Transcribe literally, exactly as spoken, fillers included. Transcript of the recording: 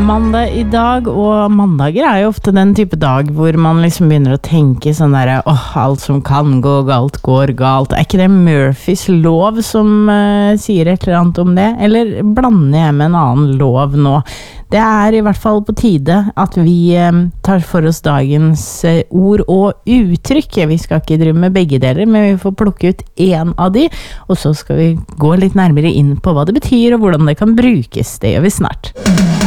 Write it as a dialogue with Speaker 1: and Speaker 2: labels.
Speaker 1: Mandag i dag, og mandager er jo ofte den type dag hvor man liksom begynner å tenke sånn der, åh, alt som kan gå galt, går galt. Er ikke det Murphys lov som uh, sier et eller annet om det? Eller blander jeg med en annen lov nå? Det er i hvert fall på tide at vi um, tar for oss dagens uh, ord og uttrykk. Vi skal ikke drive med begge deler, men vi får plukke ut en av de, og så skal vi gå litt nærmere inn på hva det betyr og hvordan det kan brukes. Det gjør vi snart.